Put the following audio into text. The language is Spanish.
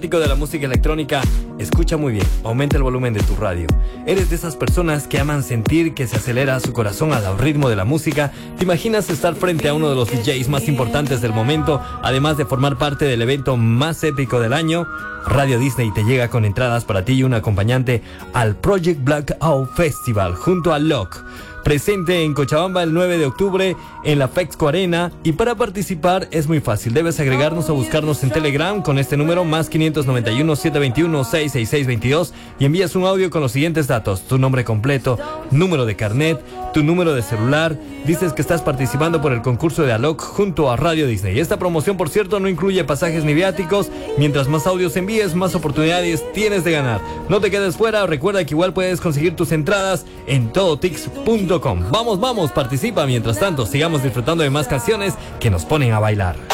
De la música electrónica, escucha muy bien, aumenta el volumen de tu radio. ¿Eres de esas personas que aman sentir que se acelera su corazón al ritmo de la música? ¿Te imaginas estar frente a uno de los DJs más importantes del momento, además de formar parte del evento más épico del año? Radio Disney te llega con entradas para ti y un acompañante al Project Blackout Festival junto a Locke. Presente en Cochabamba el 9 de octubre en la Fexco Arena. Y para participar es muy fácil, debes agregarnos o buscarnos en Telegram con este número más 591-721-66622 y envías un audio con los siguientes datos: tu nombre completo, número de carnet, tu número de celular. Dices que estás participando por el concurso de Alok junto a Radio Disney. Esta promoción, por cierto, no incluye pasajes ni viáticos. Mientras más audios envíes, más oportunidades tienes de ganar. No te quedes fuera, recuerda que igual puedes conseguir tus entradas en todotix.com. Vamos, participa. Mientras tanto, sigamos disfrutando de más canciones que nos ponen a bailar.